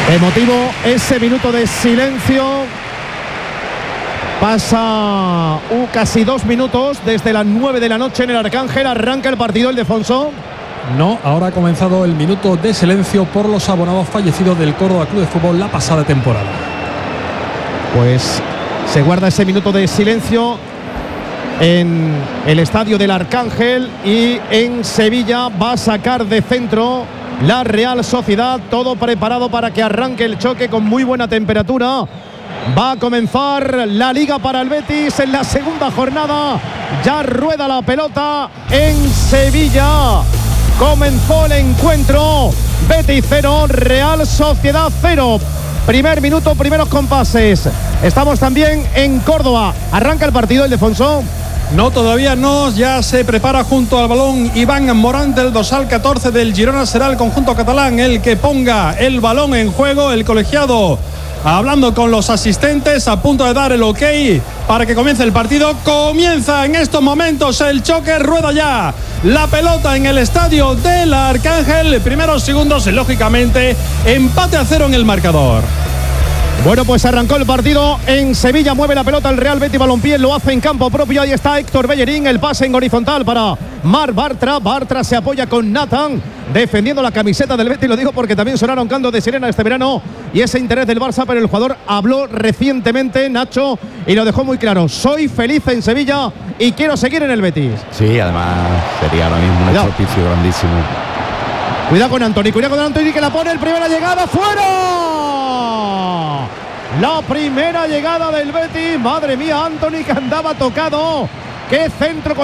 Emotivo ese minuto de silencio. Pasa casi 2 minutos desde las 9 de la noche en el Arcángel. Arranca el partido, Ildefonso. No, ahora ha comenzado el minuto de silencio por los abonados fallecidos del Córdoba Club de Fútbol la pasada temporada. Pues se guarda ese minuto de silencio en el estadio del Arcángel, y en Sevilla va a sacar de centro la Real Sociedad. Todo preparado para que arranque el choque con muy buena temperatura. Va a comenzar la Liga para el Betis en la segunda jornada. Ya rueda la pelota en Sevilla. Comenzó el encuentro. Betis 0, Real Sociedad 0. Primer minuto, primeros compases. Estamos también en Córdoba. Arranca el partido, Ildefonso. No, todavía no, ya se prepara junto al balón Iván Morán del dorsal 14 del Girona. Será el conjunto catalán el que ponga el balón en juego, el colegiado hablando con los asistentes, a punto de dar el ok para que comience el partido. Comienza en estos momentos el choque, rueda ya la pelota en el estadio del Arcángel. Primeros segundos, lógicamente, empate a 0 en el marcador. Bueno, pues arrancó el partido en Sevilla. Mueve la pelota el Real Betis Balompié, lo hace en campo propio. Ahí está Héctor Bellerín, el pase en horizontal para Marc Bartra. Bartra se apoya con Nathan, defendiendo la camiseta del Betis. Lo digo porque también sonaron cantos de sirena este verano y ese interés del Barça, pero el jugador habló recientemente, Nacho, y lo dejó muy claro: soy feliz en Sevilla y quiero seguir en el Betis. Sí, además sería ahora mismo un estropicio grandísimo. Cuidado con Antoni, que la pone, el primera llegada, ¡fuera! La primera llegada del Betis. Madre mía, Antoni, que andaba tocado. ¡Qué centro!